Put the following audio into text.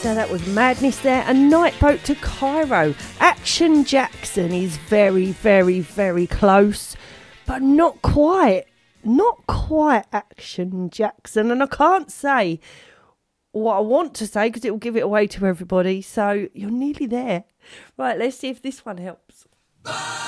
So that was Madness there. A Night Boat to Cairo. Action Jackson is very, very, very close, but not quite. Not quite Action Jackson. And I can't say what I want to say because it will give it away to everybody. So you're nearly there. Right, let's see if this one helps.